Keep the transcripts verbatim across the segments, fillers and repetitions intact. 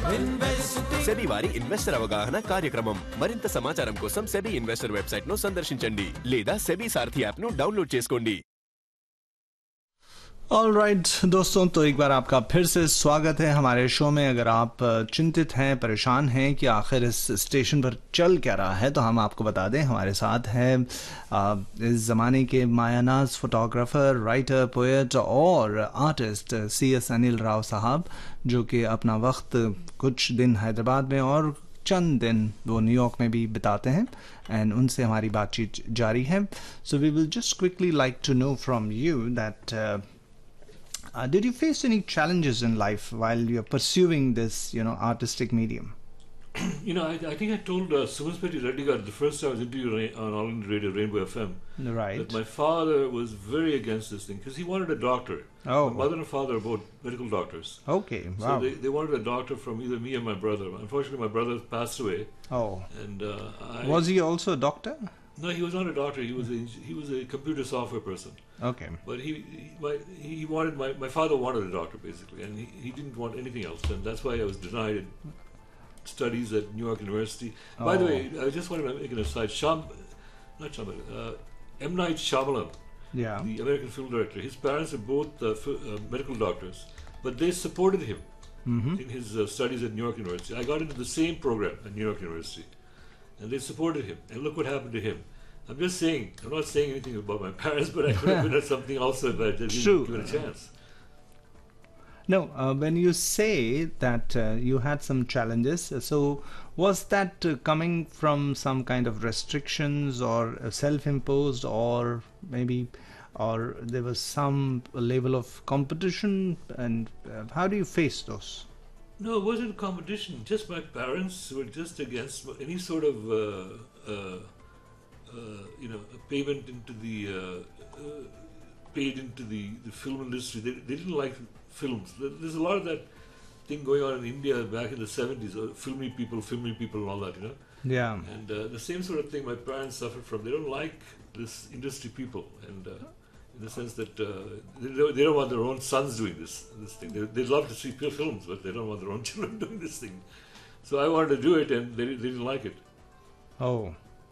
SEBI వారి investor అవగాహన కార్యక్రమం. మరింత సమాచారం కోసం సెబీ ఇన్వెస్టర్ వెబ్సైట్ ను సందర్శించండి లేదా సెబీ సారథి యాప్ ను డౌన్లోడ్ చేసుకోండి. ऑल राइट दोस्तों, तो एक बार आपका फिर से स्वागत है हमारे शो में. अगर आप चिंतित हैं, परेशान हैं कि आखिर इस स्टेशन पर चल क्या रहा है, तो हम आपको बता दें हमारे साथ है इस ज़माने के मायानाज फोटोग्राफर, राइटर, पोएट और artist C S Anil Rao साहब, जो कि अपना वक्त कुछ दिन हैदराबाद में और चंद दिन वो न्यूयॉर्क में भी बिताते हैं. एंड उनसे हमारी बातचीत जारी है. So we will just quickly like to know from you that Uh, did you face any challenges in life while you're pursuing this, you know, artistic medium? You know, I, I think I told uh, Sumanspeti Reddy Garu the first time I was interviewed on All India Radio Rainbow F M Right. that my father was very against this thing because he wanted a doctor. Oh. My mother and father are both medical doctors. Okay, wow. So they, they wanted a doctor from either me or my brother. Unfortunately, my brother passed away. Oh. And uh, I, was he also a doctor? No, he was not a doctor. He was a, he was a computer software person. Okay. But he he, my, he wanted my, my father wanted a doctor basically, and he, he didn't want anything else, and that's why I was denied studies at New York University. Oh. By the way, I just wanted to make an aside. Sham, not Shyamalan, uh, M. Night Shyamalan, Yeah. the American film director. His parents are both uh, f- uh, medical doctors, but they supported him Mm-hmm. in his uh, studies at New York University. I got into the same program at New York University, and they supported him. And look what happened to him. I'm just saying, I'm not saying anything about my parents, but I could have been at something also if I didn't True. given a chance. No, uh, when you say that uh, you had some challenges, uh, so was that uh, coming from some kind of restrictions or uh, self-imposed, or maybe, or there was some level of competition, and uh, how do you face those? No, it wasn't competition. Just my parents were just against any sort of, uh, uh, uh, you know, payment into the, uh, uh, paid into the, the film industry. They, they didn't like films. There- There's a lot of that thing going on in India back in the seventies, uh, filmy people, filmy people and all that, you know. Yeah. And uh, the same sort of thing my parents suffered from. They don't like this industry people, and uh, in the sense that uh, they, don't, they don't want their own sons doing this this thing. They, they love to see fil- films, but they don't want their own children doing this thing. So I wanted to do it, and they, they didn't like it. Oh.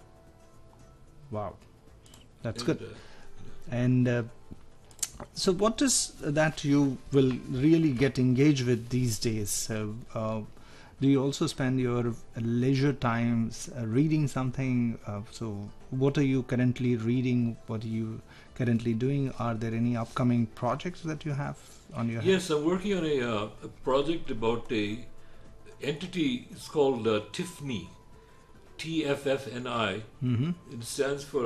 Wow. That's And, good. uh, And uh, so, what is that you will really get engaged with these days? Uh, uh, do you also spend your leisure times uh, reading something? Uh, so, what are you currently reading? What are you currently doing? Are there any upcoming projects that you have on your Yes, I'm working on a, uh, a project about a entity. It's called uh, Tiffany, T F F N I. Mm-hmm. It stands for